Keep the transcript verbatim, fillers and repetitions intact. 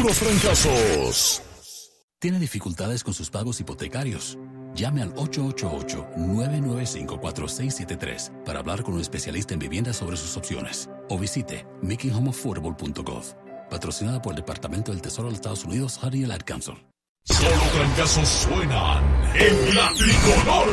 puros fracasos. ¿Tiene dificultades con sus pagos hipotecarios? Llame al ocho ocho ocho, nueve nueve cinco, cuatro seis siete tres para hablar con un especialista en vivienda sobre sus opciones. O visite making home affordable punto gov. Patrocinada por el Departamento del Tesoro de los Estados Unidos, Honey y el Ad Council. Solo fracasos suenan en la tricolor.